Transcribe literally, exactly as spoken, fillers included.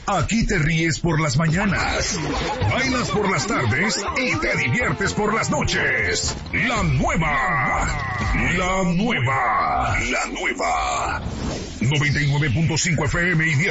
Aquí te ríes por las mañanas, bailas por las tardes y te diviertes por las noches. La nueva, la nueva, la nueva. noventa y nueve punto cinco F M y diez